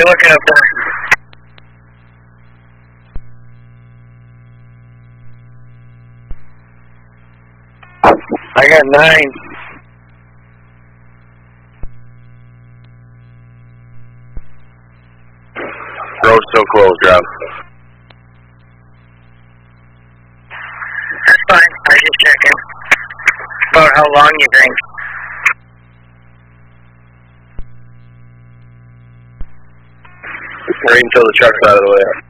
we looking up there? I got 9. Road's so close, Rob. That's fine. I just checking. About how long you think? Wait until the truck's out of the way.